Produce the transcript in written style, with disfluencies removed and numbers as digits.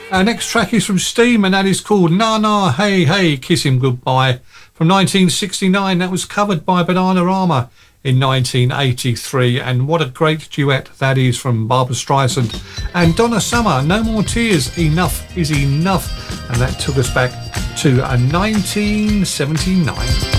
Our next track is from Steam, and that is called Na Na Hey Hey Kiss Him Goodbye from 1969. That was covered by Bananarama in 1983, and what a great duet that is from Barbra Streisand and Donna Summer. No More Tears, Enough Is Enough, and that took us back to 1979.